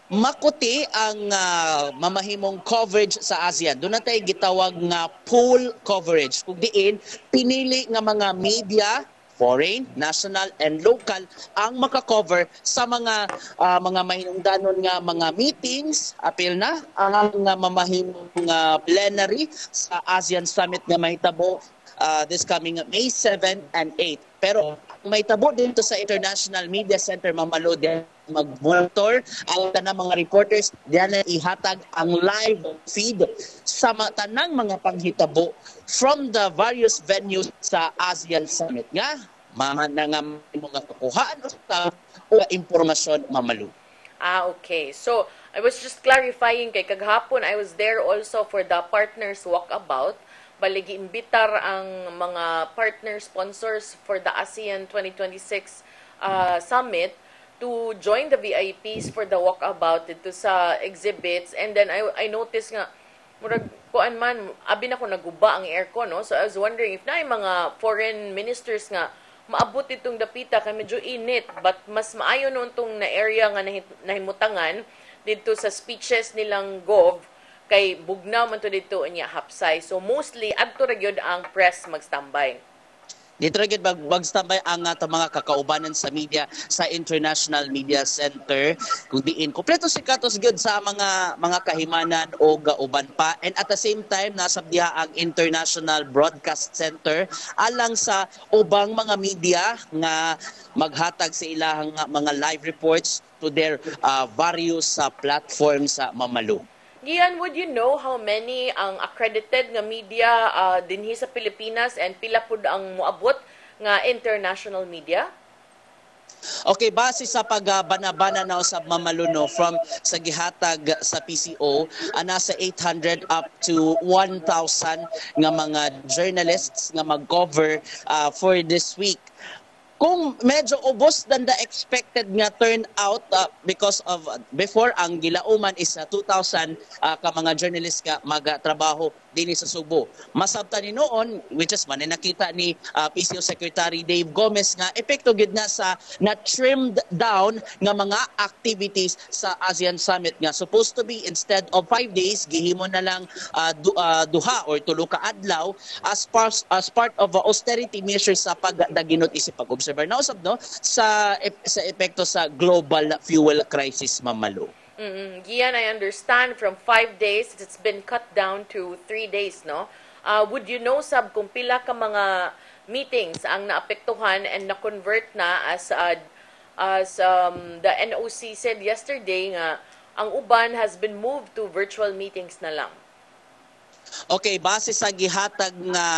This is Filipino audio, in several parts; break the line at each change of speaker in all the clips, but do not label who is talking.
makuti ang mamahimong coverage sa ASEAN. Doon na tayo gitawag nga pool coverage. Kung diin, pinili nga mga media, foreign, national, and local ang makakover sa mga mahinungdanon nga mga meetings, apil na, ang mamahimong plenary sa ASEAN Summit nga mahitabo this coming May 7 and 8. Pero may tabo dito sa International Media Center Mamalo din mag-monitor ang tanang mga reporters diyan na ihatag ang live feed sa tanang mga panghitabo from the various venues sa ASEAN Summit nga mga kukuhaan sa impormasyon Mamalo.
Okay. So, I was just clarifying kay kaghapon I was there also for the Partners Walkabout. Baligi imbitar ang mga partner sponsors for the ASEAN 2026 Summit to join the VIPs for the walkabout dito sa exhibits. And then I noticed nga murag kuan man abi na ko naguba ang aircon, no? So I was wondering if naay mga foreign ministers nga maabot itong dapita kay medyo init, but mas maayo nun tong na area nga nahimutangan dito sa speeches nilang gov kay bugnaw man to dito niya hapsay. So mostly adto ra gyud ang press magstambay.
Dito ra gyud magstambay ang mga kakaubanan sa media sa International Media Center kung diin kompleto si katos gyud sa mga kahimanan o gauban pa, and at the same time nasa diha ang International Broadcast Center alang sa ubang mga media nga maghatag sa ilahang mga live reports to their various platforms sa Mamalo.
Gian, would you know how many ang accredited nga media dinhi sa Pilipinas and pila pud ang moabot nga international media?
Okay, base sa pagbana-bana na sa Mamaluno from sa gihatag sa PCO, nasa 800 up to 1,000 nga mga journalists nga mag-cover for this week. Kung medyo ubos than the expected nga turnout because of before ang gilauman is 2,000 ka mga journalists ka magtrabaho dinhi sa Subo. Masabta ni noon, which is man nakita ni PCO Secretary Dave Gomez nga epekto gid na sa na-trimmed down nga mga activities sa ASEAN Summit nga supposed to be instead of 5 days gihimo na lang duha or tulo ka adlaw as part of austerity measures sa pagdaginot isip pag-observer na usab no sa epekto sa global fuel crisis Mamalo.
Gian, I understand from 5 days it's been cut down to 3 days, no? Would you know sab kung pila ka mga meetings ang naapektuhan and na-convert na as the NOC said yesterday nga ang uban has been moved to virtual meetings na lang?
Okay, base sa gihatag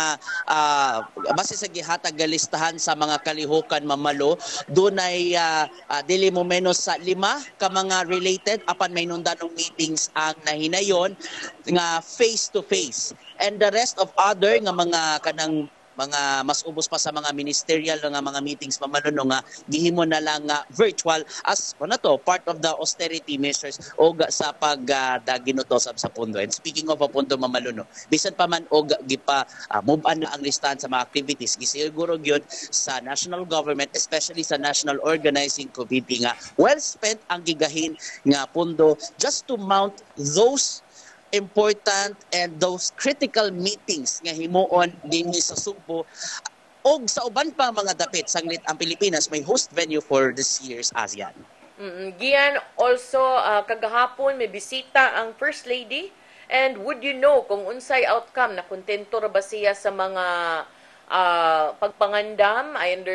listahan sa mga kalihukan Mamalo, dunay dili mo menos sa 5 ka mga related apan may nundanong meetings ang nahinayon nga face to face, and the rest of other nga mga mas ubos pa sa mga ministerial nga mga meetings Mamalo nga gihimo na lang virtual as part of the austerity measures o sa pagdaginuto sa pundo. And speaking of pundo Mamalo, bisan pa man og gipa move on na ang listahan sa mga activities, gisiguro gyud sa national government, especially sa National Organizing Committee nga well spent ang gigahin nga pundo just to mount those important and those critical meetings nga himuon dinhi sa Subo og sa uban pa mga dapit sanglit ang Pilipinas may host venue for this year's ASEAN.
Gian, also kagahapon may bisita ang First Lady, and would you know kung unsay outcome na kontento ra ba siya sa mga pagpangandam? I understand